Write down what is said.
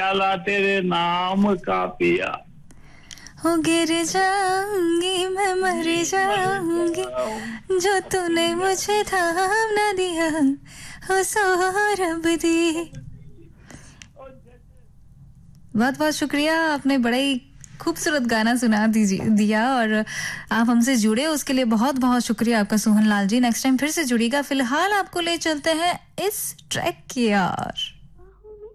प्याला तेरे नाम का पिया। हो गिर जाऊंगी मैं मर जाऊंगी जो तूने मुझे थाम न दिया हो सौरभ दी। बहुत बहुत शुक्रिया, आपने बड़ा ही खूबसूरत गाना सुना दिया और आप हमसे जुड़े उसके लिए बहुत बहुत शुक्रिया आपका सोहन लाल जी। नेक्स्ट टाइम फिर से जुड़िएगा। फिलहाल आपको ले चलते हैं इस ट्रैक की ओर।